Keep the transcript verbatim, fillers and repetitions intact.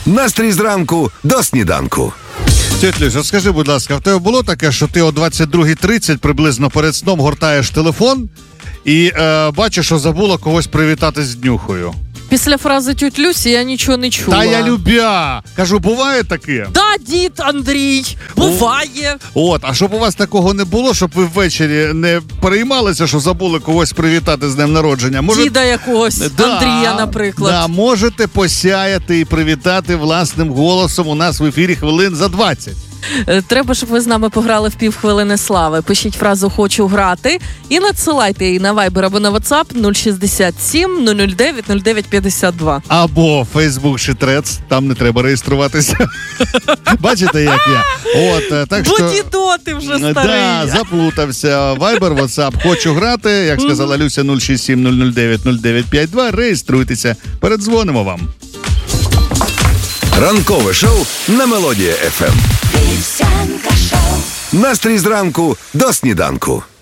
Настрій зранку до сніданку. Тьоть Люся, скажи, будь ласка, в тебе було таке, що ти о двадцять друга тридцять приблизно перед сном гортаєш телефон і е, бачиш, що забула когось привітати з днюхою? Після фрази тьоть Люсі я нічого не чула. Та я любя! Кажу, буває таке? Да, дід Андрій, буває. От, а щоб у вас такого не було, щоб ви ввечері не переймалися, що забули когось привітати з днем народження. Може... Діда якогось, да, Андрія, наприклад. Да, можете посяяти і привітати власним голосом у нас в ефірі хвилин за двадцять. Треба, щоб ви з нами пограли в півхвилини слави. Пишіть фразу «Хочу грати» і надсилайте її на Viber або на WhatsApp нуль шістдесят сім нуль нуль дев'ять нуль дев'ять п'ятдесят два. Або Facebook чи Threads, там не треба реєструватися. Бачите, як я? От, так що... Бо дідо, ти вже старий. Да, заплутався. Viber, WhatsApp, хочу грати. Як сказала Люся, нуль шість сім нуль нуль дев'ять нуль дев'ять п'ять два. Реєструйтеся. Передзвонимо вам. Ранкове шоу на Мелодія еф ем. Настрій зранку до сніданку.